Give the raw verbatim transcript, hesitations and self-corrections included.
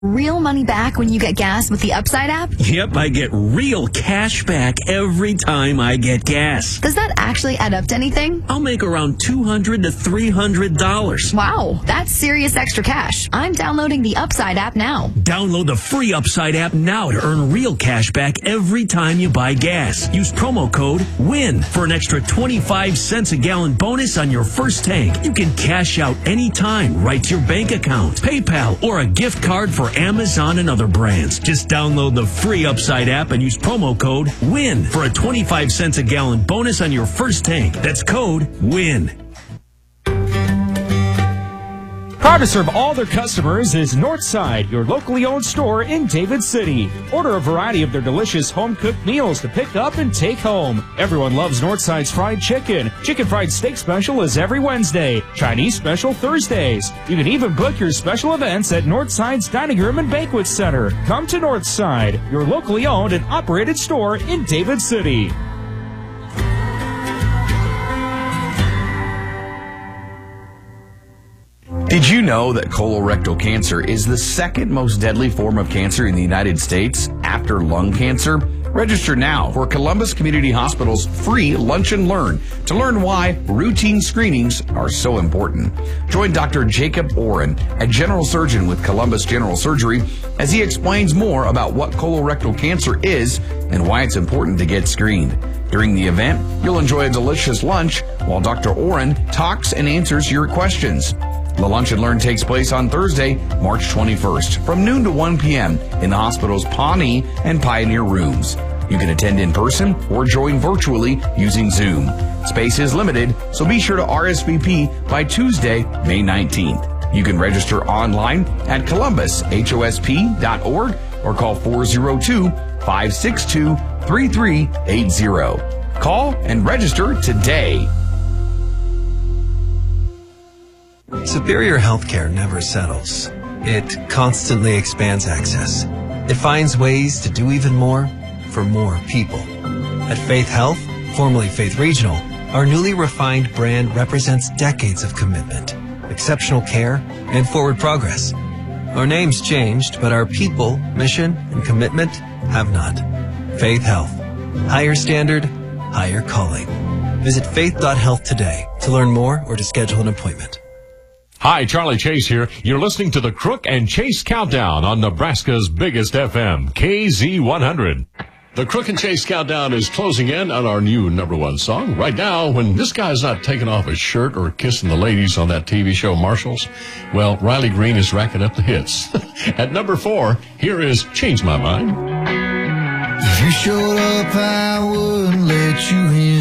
Real money back when you get gas with the Upside app? Yep, I get real cash back every time I get gas. Does that actually add up to anything? I'll make around two hundred to three hundred dollars. Wow, that's serious extra cash. I'm downloading the Upside app now. Download the free Upside app now to earn real cash back every time you buy gas. Use promo code WIN for an extra twenty-five cents a gallon bonus on your first tank. You can cash out anytime right to your bank account, PayPal, or a gift card for Amazon and other brands. Just download the free Upside app and use promo code WIN for a twenty-five cents a gallon bonus on your first tank. That's code WIN. Proud to serve all their customers is Northside, your locally owned store in David City. Order a variety of their delicious home-cooked meals to pick up and take home. Everyone loves Northside's fried chicken. Chicken fried steak special is every Wednesday. Chinese special Thursdays. You can even book your special events at Northside's Dining Room and Banquet Center. Come to Northside, your locally owned and operated store in David City. Did you know that colorectal cancer is the second most deadly form of cancer in the United States after lung cancer? Register now for Columbus Community Hospital's free Lunch and Learn to learn why routine screenings are so important. Join Doctor Jacob Oren, a general surgeon with Columbus General Surgery, as he explains more about what colorectal cancer is and why it's important to get screened. During the event, you'll enjoy a delicious lunch while Doctor Oren talks and answers your questions. The Lunch and Learn takes place on Thursday, March twenty-first, from noon to one p.m. in the hospital's Pawnee and Pioneer rooms. You can attend in person or join virtually using Zoom. Space is limited, so be sure to R S V P by Tuesday, May nineteenth. You can register online at columbus h o s p dot org or call four oh two, five six two, three three eight zero. Call and register today. Superior Healthcare never settles. It constantly expands access. It finds ways to do even more for more people. At Faith Health, formerly Faith Regional, our newly refined brand represents decades of commitment, exceptional care, and forward progress. Our name's changed, but our people, mission, and commitment have not. Faith Health. Higher standard, higher calling. Visit faith dot health today to learn more or to schedule an appointment. Hi, Charlie Chase here. You're listening to the Crook and Chase Countdown on Nebraska's biggest F M, K Z one hundred. The Crook and Chase Countdown is closing in on our new number one song. Right now, when this guy's not taking off his shirt or kissing the ladies on that T V show Marshalls, well, Riley Green is racking up the hits. At number four, here is Change My Mind. If you showed up, I wouldn't let you in.